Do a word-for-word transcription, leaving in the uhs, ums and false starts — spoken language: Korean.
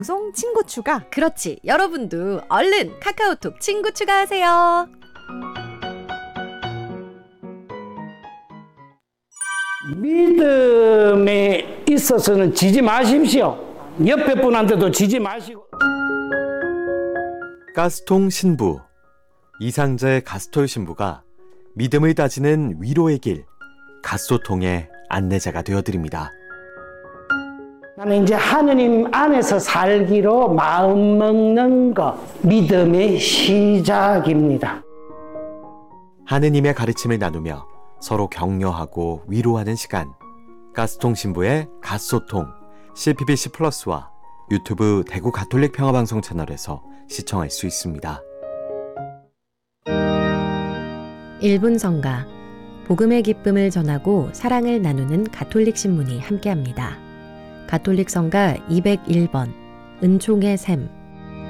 방송 친구 추가. 그렇지. 여러분도 얼른 카카오톡 친구 추가하세요. 믿음에 있어서는 지지 마십시오. 옆에 분한테도 지지 마시고. 가스통 신부. 이상자의 가스톨 신부가 믿음을 다지는 위로의 길, 가소통의 안내자가 되어드립니다. 나는 이제 하느님 안에서 살기로 마음 먹는 것, 믿음의 시작입니다. 하느님의 가르침을 나누며 서로 격려하고 위로하는 시간. 가스통 신부의 가소통, 씨피비씨 플러스와 유튜브 대구 가톨릭 평화방송 채널에서 시청할 수 있습니다. 일 분 성가, 복음의 기쁨을 전하고 사랑을 나누는 가톨릭 신문이 함께합니다. 가톨릭 성가 이백일 번, 은총의 샘.